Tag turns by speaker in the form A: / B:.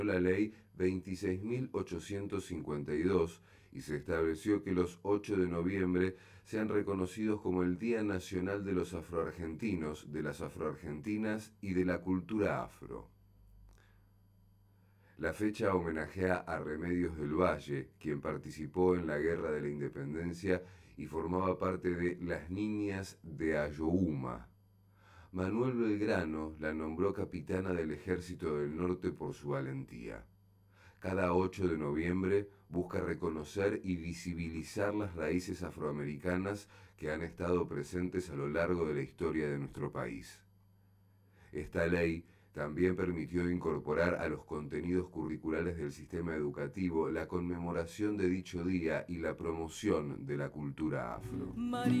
A: la ley 26.852 y se estableció que los 8 de noviembre sean reconocidos como el Día Nacional de los Afroargentinos, de las Afroargentinas y de la cultura afro. La fecha homenajea a Remedios del Valle, quien participó en la Guerra de la Independencia y formaba parte de las Niñas de Ayohuma. Manuel Belgrano la nombró capitana del Ejército del Norte por su valentía. Cada 8 de noviembre busca reconocer y visibilizar las raíces afroamericanas que han estado presentes a lo largo de la historia de nuestro país. Esta ley también permitió incorporar a los contenidos curriculares del sistema educativo la conmemoración de dicho día y la promoción de la cultura afro.